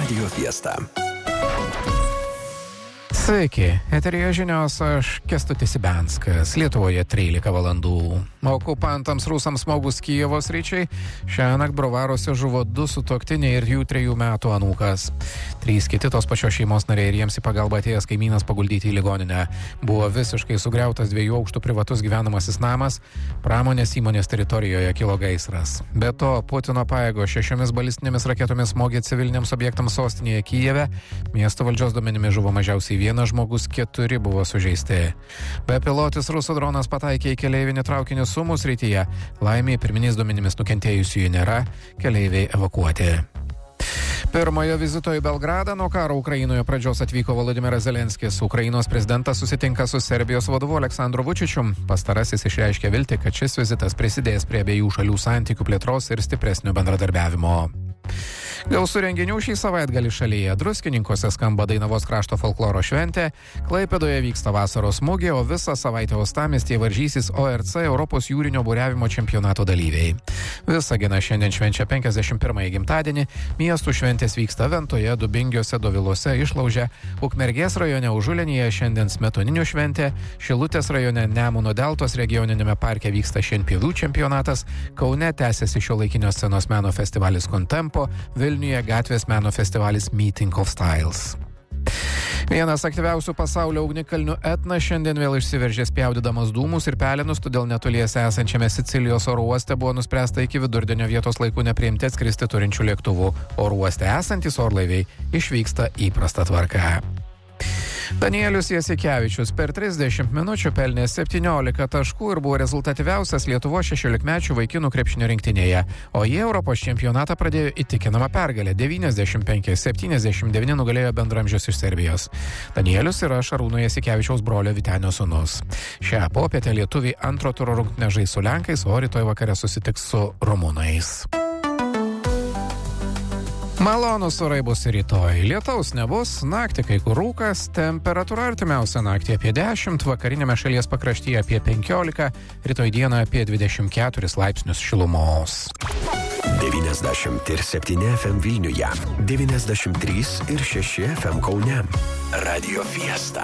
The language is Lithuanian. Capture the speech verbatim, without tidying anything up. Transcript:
Radio Fiesta. Sveiki, eteryje žinios, aš Kęstutis Ibenskas, Lietuvoje trylika valandų. Okupantams rusams smogus Kijevo sričiai, šiąnakt Brovaruose žuvo du sutuoktiniai ir jų trejų metų anūkas. Trys kiti tos pačios šeimos nariai ir jiems į pagalbą atėjęs kaimynas paguldyti į ligoninę. Buvo visiškai sugriautas dviejų aukštų privatus gyvenamasis namas, pramonės įmonės teritorijoje kilo gaisras. Be to, Putino pajėgos šešiomis balistinėmis raketomis smogė civiliniams objektams sostinėje Kijeve, miesto valdžios duomenimis žuvo mažiausiai vienas žmogus, keturi buvo sužeisti. Bepilotis rusų dronas pataikė į keleivinį traukinį Sumų srityje. Laimei pirminiais duomenimis nukentėjusiųjų nėra, keleiviai evakuoti. Pirmojo vizito į Belgradą nuo karo Ukrainoje pradžios atvyko Volodymyras Zelenskis. Ukrainos prezidentas susitinka su Serbijos vadovu Aleksandru Vučičiu. Pastarasis išreiškė viltį, kad šis vizitas prisidės prie abiejų šalių santykių plėtros ir stipresnio bendradarbiavimo. Gausų renginių šį savaitgalį šalyje. Druskininkuose skamba Dainavos krašto folkloro šventė, Klaipėdoje vyksta vasaros mugė, o visą savaitę uostamiestyje varžysis O R C Europos jūrinio buriavimo čempionato dalyviai. Visagina šiandien švenčia penkiasdešimt pirmąjį gimtadienį, miestų šventės vyksta Ventoje, Dubingiuose, Dovilose, Išlauže, Ukmergės rajone Užulenyje šiandien Smetoninių šventė, Šilutės rajone Nemuno deltos regioniniame parke vyksta Šienpjovių čempionatas, Kaune tęsiasi šiuolaikinio scenos meno festivalis Contempo, Vilniuje gatvės meno festivalis Meeting of Styles. Vienas aktyviausių pasaulio ugnikalnių Etna šiandien vėl išsiveržė spjaudydamas dūmus ir pelenus, todėl netoliese esančiame Sicilijos oro uoste buvo nuspręsta iki vidurdienio vietos laikų nepriimti atskristi turinčių lėktuvų. Oro uoste esantys orlaiviai išvyksta įprasta tvarka. Danielius Jasikevičius per trisdešimt minučių pelnė septyniolika taškų ir buvo rezultatyviausias Lietuvos šešiolikmečių vaikinų krepšinio rinktinėje, o jie Europos čempionatą pradėjo įtikinamą pergalę. devyniasdešimt penki septyniasdešimt devyni nugalėjo bendramžius iš Serbijos. Danielius yra Šarūno Jasikevičiaus brolio Vytenio sūnus. Šią popietę lietuviai antro turo rungtynes žais su lenkais, o rytoj vakare susitiks su rumunais. Malonūs orai bus rytoj. Lietaus nebus, naktį kai kur rūkas, temperatūra artimiausią naktį apie dešimt, vakarinėme šalies pakraštyje apie penkiolika, rytoj dieną apie dvidešimt keturis laipsnius šilumos. devyniasdešimt septyni F M Vilniuje, devyniasdešimt trys ir šeši F M Kaune. Radio Fiesta.